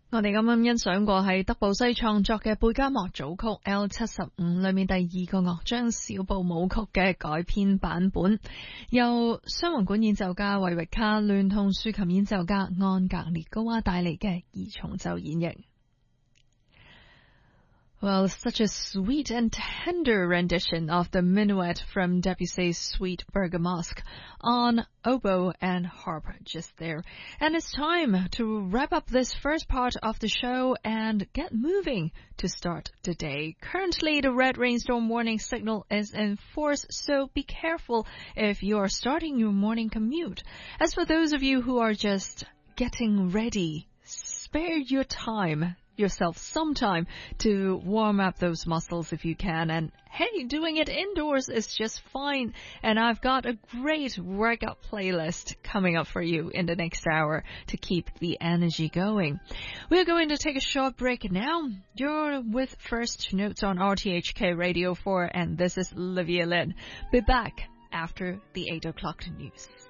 我哋啱啱欣賞過係德布西創作嘅貝加莫組曲 L75 裏面第二個樂章小步舞曲嘅改編版本，由雙簧管演奏家維域卡聯同豎琴演奏家安格列高娃帶嚟嘅二重奏演繹。Well, such a sweet and tender rendition of the minuet from Debussy's Suite Bergamasque on oboe and harp just there. And it's time to wrap up this first part of the show and get moving to start the day. Currently, the red rainstorm warning signal is in force, so be careful if you're starting your morning commute. As for those of you who are just getting ready, spare yourself some time to warm up those muscles if you can. And hey, doing it indoors is just fine. And I've got a great workout playlist coming up for you in the next hour to keep the energy going. We're going to take a short break now. You're with First Notes on RTHK Radio 4, and this is Olivia Lin. Be back after the 8 o'clock news.